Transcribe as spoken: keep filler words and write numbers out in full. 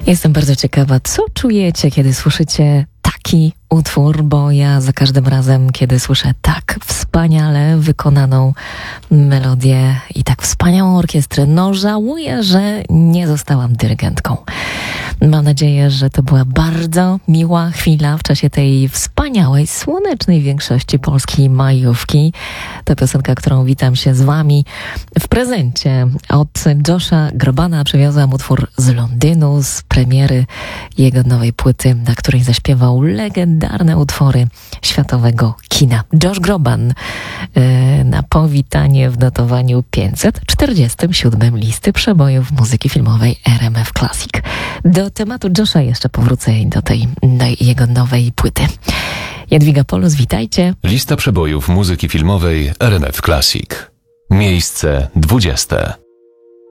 Jestem bardzo ciekawa, co czujecie, kiedy słyszycie taki utwór, bo ja za każdym razem, kiedy słyszę tak wspaniale wykonaną melodię i tak wspaniałą orkiestrę, no żałuję, że nie zostałam dyrygentką. Mam nadzieję, że to była bardzo miła chwila w czasie tej wspaniałej, słonecznej większości polskiej majówki. To piosenka, którą witam się z wami w prezencie od Josha Grobana. Przywiozłam utwór z Londynu, z premiery jego nowej płyty, na której zaśpiewał legendarne utwory światowego kina. Josh Groban yy, na powitanie w notowaniu pięćset czterdziestym siódmym listy przebojów muzyki filmowej R M F Classic. Do tematu Josha jeszcze powrócę i do tej do jego nowej płyty. Jadwiga Polus, witajcie. Lista przebojów muzyki filmowej R M F Classic. Miejsce dwudzieste.